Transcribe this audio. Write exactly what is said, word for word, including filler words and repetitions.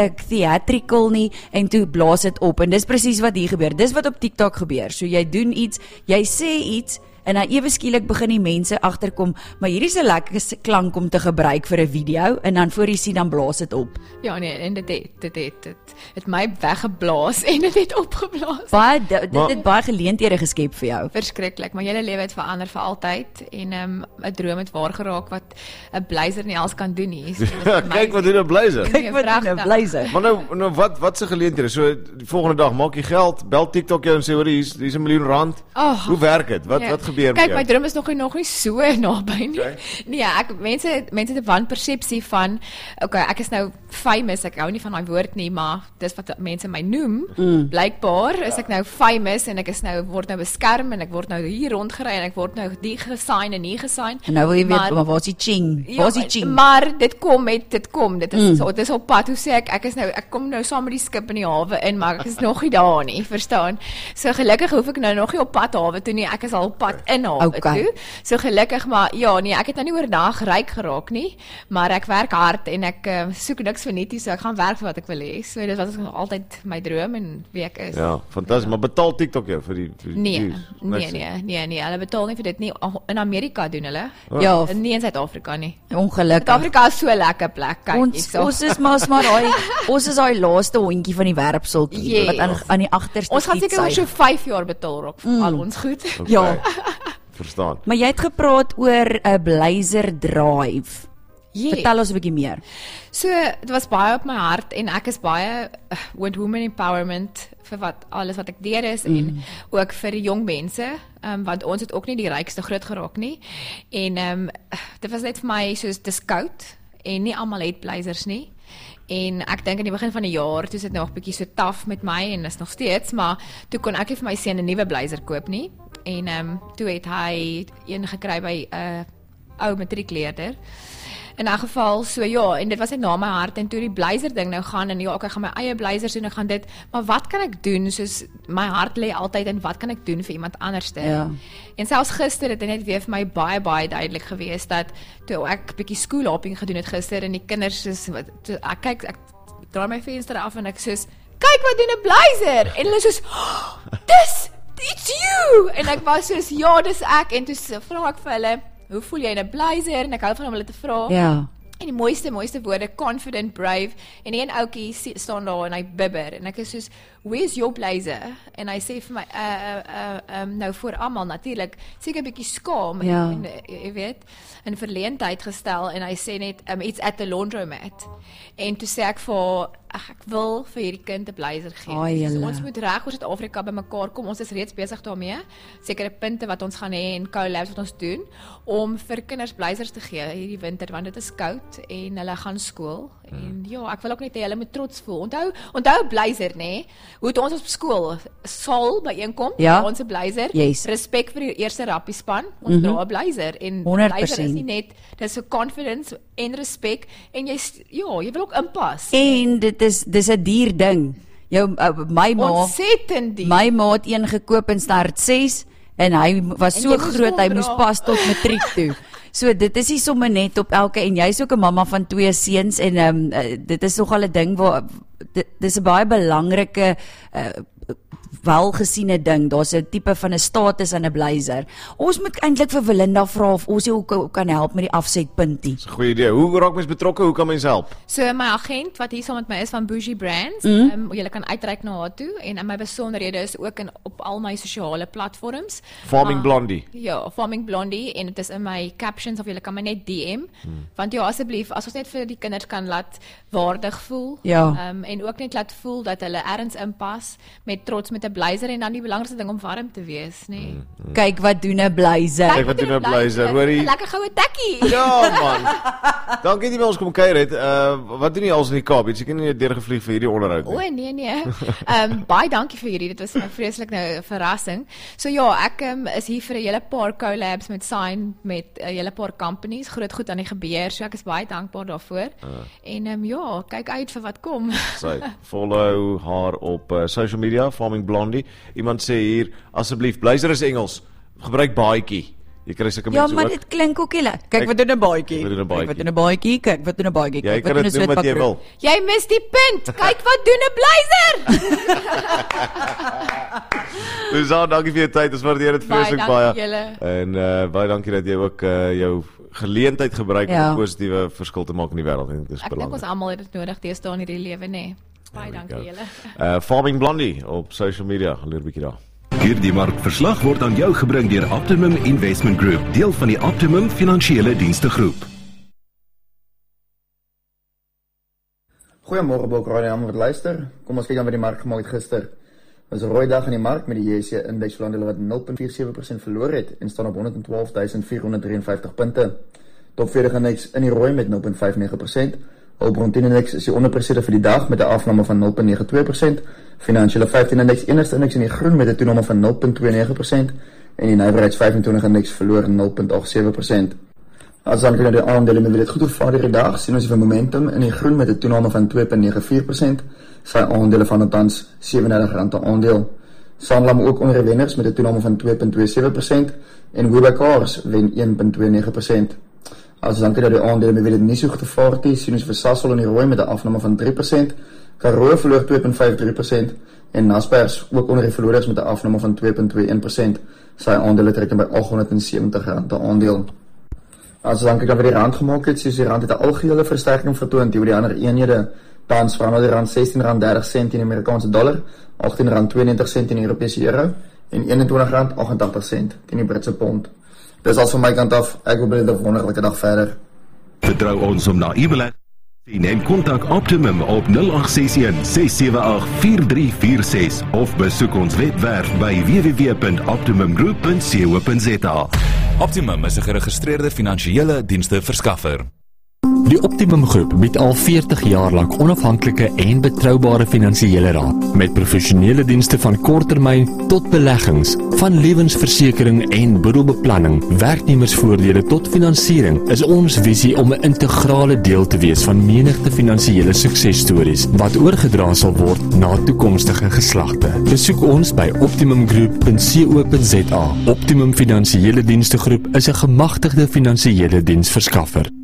theatrical nie, en toe blaas dit op, en dis presies wat hier gebeur, dis wat op TikTok gebeur, so jy doen iets, jy sê iets, en dan ewe skielik begin die mense agterkom, maar hierdie is 'n lekker klank om te gebruik vir 'n video, en dan voor jy sien, dan blaas dit op. Ja nee, en dit het, dit het, dit het my weggeblaas, en dit het opgeblaas. Baie, dit het, het baie geleenthede geskep vir jou. Verskriklik, maar julle lewe het verander vir altyd, en um, 'n droom het waar geraak, wat 'n blazer nie als kan doen nie. So, kyk wat doen 'n blazer. Kyk wat doen 'n blazer. Maar nou, nou wat, wat se geleenthede, so die volgende dag, maak jy geld, bel TikTok jou en sê, hoor, hier is, hier is 'n miljoen rand, oh, hoe werk het, wat, ja. wat gebeur Kyk, met my droom is nog, nog nie so naby nie. Okay. Nee, ek, mense, mense het 'n wanpersepsie van, okay, ek is nou famous, ek hou nie van daai woord nie, maar dis wat mense my noem, mm. blykbaar is ek nou famous, en ek is nou, word nou beskerm, en ek word nou hier rondgery, en ek word nou die gesign en nie gesign. En nou wil jy weet, maar waar is die ching? Waar is die ching? Ja, maar dit kom met, dit kom, dit is, mm. so, dit is op pad, hoe sê ek, ek is nou, ek kom nou saam met die skip in die hawe in, maar ek is nog nie daar nie, verstaan? So gelukkig hoef ek nou nog nie op pad hawe toe nie, ek is al op pad in hawe okay. toe. So gelukkig, maar ja, nee, ek het nou nie oornag ryk geraak nie, maar ek werk hard, en ek uh, soek niks vir niks, so ek gaan werk vir wat ek wil hê. So dit was altyd my droom, en wie ek is. Ja, fantasties, maar betaal TikTok jou vir die, vir die nee, views? nee, nee, nee, nee, hulle betaal nie vir dit nie, in Amerika doen hulle, oh. ja, nie in Suid-Afrika nie. Ongelukkig. Suid-Afrika is so lekker plek, kyk ons, so. ons is maar, maar daai, ons is daai laaste hondjie van die werpseltjie, yes. wat aan, aan die agterste ons gaan seker oor so vyf jaar betaal raak, vir mm. al ons goed. Okay. Ja. Verstaan. Maar jy het gepraat oor 'n blazer drive. Yes. Vertel ons 'n bietjie meer. So, dit was baie op my hart, en ek is baie uh, with women empowerment vir wat alles wat ek deur is, mm. en ook vir die jong mense, um, want ons het ook nie die rykste groot geraak nie, en um, dit was net vir my soos dis koud, en nie almal het blazers nie, en ek dink in die begin van die jaar, toe is dit nog 'n bietjie so taaf met my, en is nog steeds, maar toe kon ek nie vir my seun 'n nuwe blazer koop nie, en um, toe het hy een gekry by 'n uh, ou matriekleerder. In 'n geval, so ja, en dit was net na my hart, en toe die blazer ding nou gaan, en ja, ek gaan my eie blazers doen, ek gaan dit, maar wat kan ek doen, soos my hart lê altyd, en wat kan ek doen vir iemand anderste? Ja. En selfs gister het dit net weer vir my baie, baie duidelik gewees, dat toe ek bietjie skoolhopping gedoen het gister, en die kinders soos, toe, ek kyk, ek draai my venster af, en ek soos, kyk wat doen 'n blazer, en hulle soos, oh, dis, it's you, en ek was soos, ja, dis ek, en toe vra ek vir hulle, hoe voel jy in 'n blazer, en ek hou van om hulle te vra, ja. en die mooiste, mooiste woorde, confident, brave, en die een oukie staan daar, en hy bibber, en ek is soos, where's your blazer? En hy sê vir my, uh, uh, um, nou voor almal natuurlik, seker 'n bietjie skaam, ja. en, en jy weet, in verleentheid gestel, en hy sê net, um, it's at the laundromat, en toe sê ek vir, ach, ek wil vir hierdie kind 'n blazer gee, oh, so, ons moet reg oor Suid-Afrika bymekaar kom, ons is reeds besig daarmee, sekere punte wat ons gaan hê, en collabs wat ons doen, om vir kinders blazers te gee, hierdie winter, want dit is koud, en hulle gaan skool, en ja, ek wil ook net hê, hulle moet trots voel, onthou, onthou blazer, nee, hoe het ons op skool, saal byeenkom, ja. ons 'n blazer, yes. respek vir die eerste rappiespan, ons mm-hmm. dra 'n blazer, en honderd blazer persent is nie net, dit is so confidence en respek, en jy, ja, jy wil ook inpas. En dit is, dis 'n duur ding, jou, uh, my ma, ontsettend duur, my ma het een gekoop in start ses, en hy was en so groot, hy moes pas tot matriek toe. So dit is nie sommer net op elke, en jy is ook 'n mamma van twee seuns, en um, uh, dit is nogal 'n ding waar, dit, dit is 'n baie belangrike uh, welgesiene ding, daar's 'n tipe van 'n status aan 'n blazer. Ons moet eintlik vir Belinda vra of ons jou kan help met die afsetpuntie. Dis 'n goeie idee. Hoe raak mens betrokke? Hoe kan mens help? So my agent wat hier saam met my is van Bougie Brands, mm. um, jy kan uitreik na haar toe, en my besonderhede is ook in op al my sosiale platforms. Farming uh, Blondie. Ja, Farming Blondie, en dit is in my captions, of jy kan my net D M, hmm. want ja, asseblief, as ons net vir die kinders kan laat waardig voel, ja. um, en ook net laat voel dat hulle ergens inpas, met trots met 'n blazer, en dan die belangrikste ding om warm te wees, nee. Hmm, hmm. Kyk wat doen 'n blazer. Kyk wat doen 'n blazer, hoorie. Lekker goue tekkie. Ja man. Dankie dat jy by ons kom kuier het. Uh, wat doen jy als in die Kaap? Jy kan nie deurgevlieg vir hierdie onderhoud nie. O nee nee. Ehm um, baie dankie vir hierdie. Dit was 'n vreeslik nou 'n verrassing. So ja, ek um, is hier vir 'n hele paar collabs met Sign, met 'n hele paar companies, groot goed aan die gebeur. So ek is baie dankbaar daarvoor. Uh. En ehm um, ja, kyk uit vir wat kom. Sy follow haar op uh, social media, Farming Blondie. Iemand sê hier, asseblief, blazer is Engels. Gebruik baadjie. Jy kry sulke Ja, mense maar ook. dit klink ook nie lekker. Kyk wat doen 'n baadjie. Kyk wat doen 'n baadjie. Kyk wat doen 'n baadjie. Kyk wat doen 'n baadjie. Jy Kyk kan wat doen 'n dit doen wat jy wil. Jy mis die punt. Kyk wat doen 'n blyser. Luzaan, dankie vir jou tyd. Ons waardeer dit Baie vreeslik dankie baie. julle. En uh, baie dankie dat jy ook uh, jou geleentheid gebruik om Ja. 'n positiewe verskil te maak in die wêreld. Ek dink dit is Ek dink ons belangrik. almal het dit nodig deesdae in hierdie lewe, nê. Baie dankie go. julle. Uh, Farming Blondie op social media. Gaan leer 'n bietjie daar. Hierdie markverslag word aan jou gebring deur Optimum Investment Group, deel van die Optimum Finansiële Dienste Groep. Goeiemôre Bokraai, almal wat luister. Kom ons kyk dan wat die mark gemaak het gister. Dit was 'n rooi dag in die mark met die J S C indeks aandele wat nul komma vyf sewe persent verloor het en staan op honderdtwaalfduisend vierhonderd drieënvyftig punte. Top veertig indeks in die rooi met nul komma vyf nege persent. Hulbron tien indeks is die onderpresteerde vir die dag met 'n afname van nul komma nege twee persent. Finansiële vyftien indeks enigste indeks in die groen met 'n toename van nul komma twee nege persent en die nywerheids vyfentwintig indeks verloor nul komma agt sewe persent. As dan kyk na die aandele met wie dit goed gevaar hierdie dag, sien ons die momentum in die groen met 'n toename van twee komma nege vier persent. Sy aandele van tans R sewendertig per aandeel. Sanlam ook onder die wenners met 'n toename van twee komma twee sewe persent en Webber Cars wen een komma twee nege persent. As dan kyk na die aandele met wie dit nie so goed gevaar het nie, sien ons vir Sasol in die rooi met 'n afname van drie persent. Karoo verloor twee komma vyf drie persent en Naspers ook onder die verlorers met 'n afname van twee komma twee een persent. Sy aandele trek by agthonderdsewentig rand per aandeel. As dan kyk na wat die rand gemaak het, soos die rand het 'n algehele versterking vertoon teenoor die ander eenhede. Tans verander die rand sestien rand dertig sent in die Amerikaanse dollar, agttien rand tweeënnegentig sent in die Europese euro en eenentwintig rand agt-en-tagtig sent in die Britse pond. Dis al van my kant af. Ek hoop julle het 'n wonderlike dag verder. Vertrou ons om na u beleg en kontak Optimum op nul agt ses een ses sewe agt vier drie vier ses of besoek ons webwerf by w w w punt optimum group punt co punt z a. Optimum is 'n geregistreerde finansiële dienste verskaffer. Die Optimum Groep bied al veertig jaar lank onafhanklike en betroubare finansiële raad met professionele dienste van korttermyn tot beleggings, van lewensversekering en boedelbeplanning, werknemersvoordele tot finansiering. Is ons visie om 'n integrale deel te wees van menigte finansiële suksesstories wat oorgedra sal word na toekomstige geslagte. Besoek ons by optimum group punt co punt z a. Optimum Finansiële Dienste Groep is 'n gemagtigde finansiële diensverskaffer.